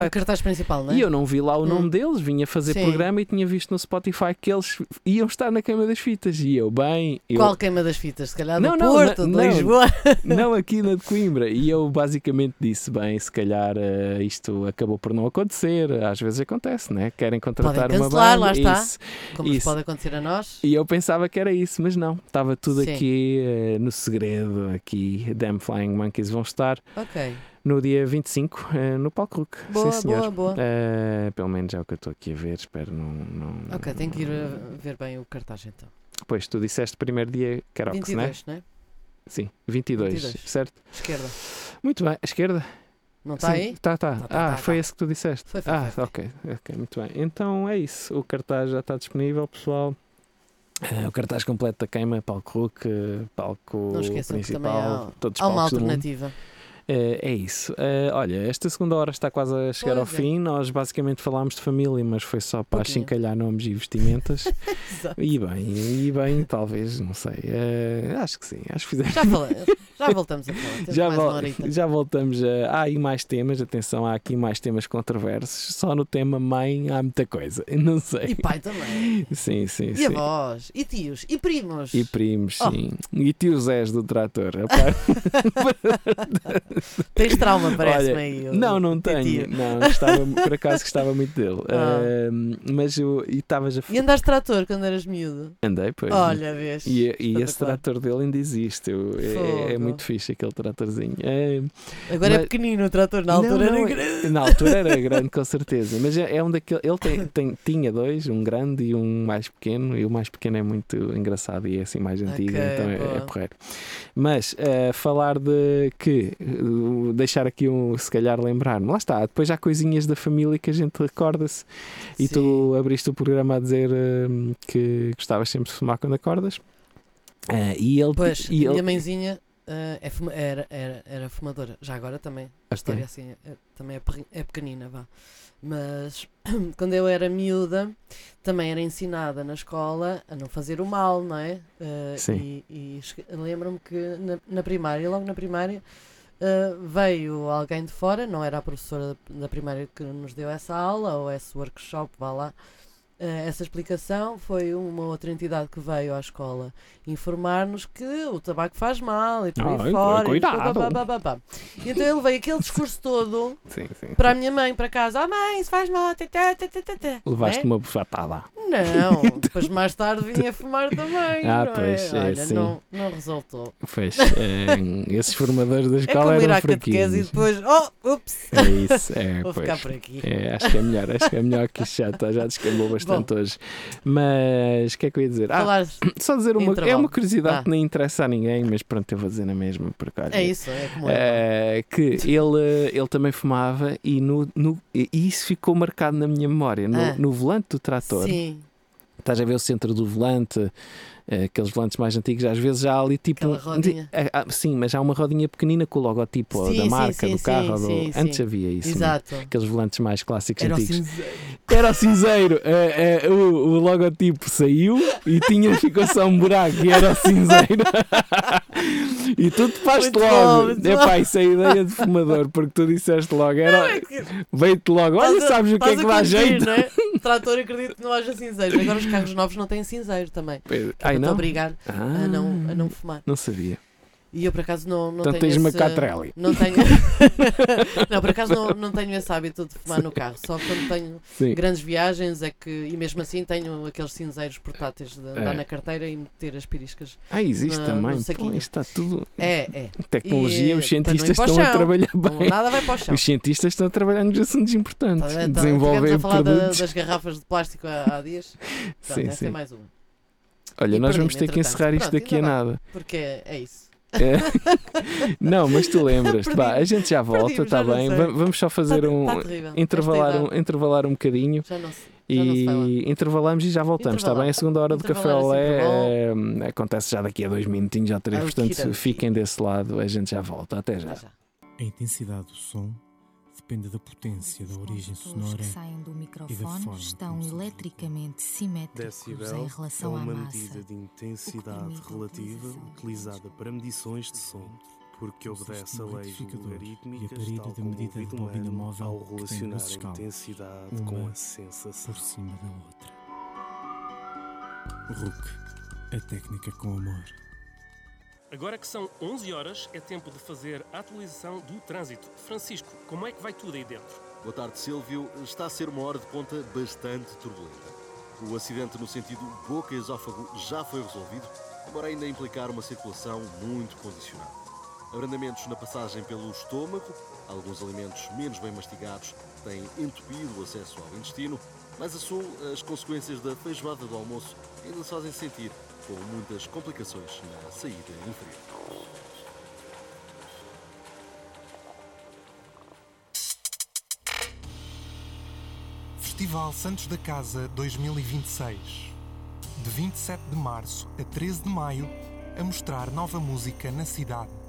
O cartaz principal, não é? E eu não vi lá o nome deles, vinha fazer Sim. programa e tinha visto no Spotify que eles iam estar na Queima das Fitas. E eu, Qual queima das fitas? Se calhar do Não, não, Porto, de não. Lisboa. não aqui na de Coimbra. E eu basicamente disse, bem, se calhar isto acabou por não acontecer. Às vezes acontece, né? Querem contratar Podem uma cancelar, banda. lá está. Isso. Como nos Isso. pode acontecer a nós. E eu pensava que era isso, mas não. Estava tudo Sim. aqui no segredo. Aqui, Damn Flying Monkeys vão estar Ok. no dia 25 no Palco Rook. Boa, Sim, senhor. boa. Pelo menos é o que eu estou aqui a ver. Espero não... Ok, tenho que ir ver bem o cartaz então. Pois, tu disseste primeiro dia Carox, 22, não é? Sim, 22, 22. certo? Esquerda. Muito bem, a esquerda? Não está aí? Tá. Tá. Foi esse que tu disseste? Foi. Ok, muito bem. Então é isso, o cartaz já está disponível, pessoal. O cartaz completo da queima, palco Rook, palco Não esqueçam que também principal, todos os há uma palcos do mundo. alternativa. É isso. Olha, esta segunda hora está quase a chegar ao Pois é. fim. Nós basicamente falámos de família, mas foi só para Pouquinho. achincalhar nomes e vestimentas. Exato. E bem, talvez, não sei. Acho que sim, acho que fizemos. Já voltamos a falar. Temos mais uma horita. Já voltamos há aí mais temas, atenção, há aqui mais temas controversos. Só no tema mãe há muita coisa, não sei. E pai também. Sim. E avós. E tios. E primos. E primos, Oh. sim. E tio Zés do trator. Rapaz. Tens trauma, parece-me Olha, aí. não teu tenho. tio. Não, por acaso gostava muito dele. Mas eu estavas a E andaste trator quando eras miúdo? Andei, pois. Olha, vês. E esse Espetacular. trator dele ainda existe. É Fogo. muito fixe aquele tratorzinho. Agora é Mas- pequenino o trator, na altura Não, era grande. Na altura era grande, com certeza. Mas é um daqueles. Ele tinha dois, um grande e um mais pequeno. E o mais pequeno é muito engraçado e é assim mais antigo, Ok, então é boa. porreiro. Mas falar de que. Deixar aqui se calhar lembrar-me. Lá está, depois há coisinhas da família que a gente recorda-se. E Sim. tu abriste o programa a dizer que gostavas sempre de fumar quando acordas. E ele. Pois, e a minha ele mãezinha era fumadora. Já agora também. A história assim também é pequenina, vá. Mas quando eu era miúda, também era ensinada na escola a não fazer o mal, não é? Sim. Lembro-me que na primária, logo na primária, veio alguém de fora, não era a professora da primária que nos deu essa aula ou esse workshop, vá lá. Essa explicação foi uma outra entidade que veio à escola informar-nos que o tabaco faz mal e por aí fora. cuidado. E então ele veio aquele discurso todo Sim. para a minha mãe, para casa. Mãe, isso faz mal. Levaste Né? uma bufetada. Não, depois mais tarde vinha fumar também. Não pois, é? Olha, sim. não resultou. Pois, esses formadores da É escola como ir eram à catequese e fraquinhos. depois, ups, É isso, vou pois. ficar por aqui. Acho que é melhor que isto já descambou bastante hoje. Mas o que é que eu ia dizer? Falar Só dizer é intervalo. uma curiosidade que nem interessa a ninguém, mas pronto, eu vou dizer na mesma, por acaso. É isso, é como Que ele também fumava e isso ficou marcado na minha memória. No volante do trator, Sim. estás a ver o centro do volante, aqueles volantes mais antigos, às vezes já há ali tipo. Aquela rodinha. Sim, mas há uma rodinha pequenina com o logotipo Sim, da sim, marca, sim, do carro. sim, Antes sim. havia isso. Exato. Aqueles volantes mais clássicos Era o antigos. cinzeiro. Era o cinzeiro. O logotipo saiu e ficou só um buraco e era o cinzeiro. E tu te fazes Muito logo. bom, muito Epá, isso é a ideia de fumador, porque tu disseste logo. Veio-te logo. Olha, sabes o que é que dá jeito? Não é? Trator, acredito que não haja cinzeiro. Agora os carros novos não têm cinzeiro também. Ai, Para te não? obrigar a não fumar. Não sabia. E eu por acaso não Então tenho tens uma esse... Catrelli. Não tenho... não, por acaso não tenho esse hábito de fumar no carro. Só quando tenho Sim. grandes viagens é que... E mesmo assim tenho aqueles cinzeiros portáteis de andar na carteira e meter as piriscas. Existe no também. saquinho. Isto está tudo... É. Tecnologia, os para não cientistas ir para o estão a chão. trabalhar bem. Nada vai para o chão. Os cientistas estão a trabalhar nos assuntos importantes. Estivemos Desenvolver a falar produtos. das garrafas de plástico há dias. Pronto, essa é mais uma. Olha, E nós perdi-me, vamos ter que entretanto. encerrar isto Pronto, daqui a ainda nada. Porque é isso. Não, mas tu lembras-te. A gente já volta, Perdi-me, está já não bem. sei. Vamos só fazer Tá terrível. intervalar um bocadinho. Já não se fala. E intervalamos e já voltamos, está bem? A segunda hora do Café Intervalar Olé é sempre acontece já daqui a 2 minutinhos ou 3, portanto Okidoki. fiquem desse lado, a gente já volta. Até já. Já. A intensidade do som depende da potência da origem Os sonora. que saem do e da microfone forma estão como se eletricamente simétricos Decibel em é relação à uma massa. medida de o que intensidade permite a relativa utilização de utilizada para medições de som. porque o obedece a sistema leis retificador logarítmicas, e a parede tal da como o medida de ouvido bobina humano, móvel ao que tem relacionar duas a escalas, intensidade uma com a sensação. por cima da outra. RUC, a técnica com amor. Agora que são 11 horas, é tempo de fazer a atualização do trânsito. Francisco, como é que vai tudo aí dentro? Boa tarde, Silvio. Está a ser uma hora de ponta bastante turbulenta. O acidente no sentido boca-esófago já foi resolvido, embora ainda implicar uma circulação muito condicionada. Abrandamentos na passagem pelo estômago, alguns alimentos menos bem mastigados têm entupido o acesso ao intestino. Mais a sul, as consequências da feijoada do almoço ainda se fazem sentir, com muitas complicações na saída inferior. Festival Santos da Casa 2026. De 27 de março a 13 de maio, a mostrar nova música na cidade.